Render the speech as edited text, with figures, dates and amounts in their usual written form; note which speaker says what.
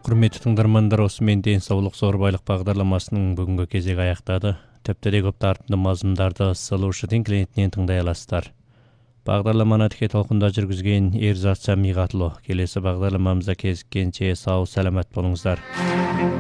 Speaker 1: Құрметті тыңдармандар, осымен денсаулық зор байлық бағдарламасының бүгінгі кезегі аяқтады. Тіпті де көп тартымды мазмұндарды Solution клиентінен тыңдай аласыздар. Бағдарламаны тіке толқында жүргізген Ерзат Сәмиғатұлы. Келесі бағдарламамызда кезіккенше сау саламат болыңыздар.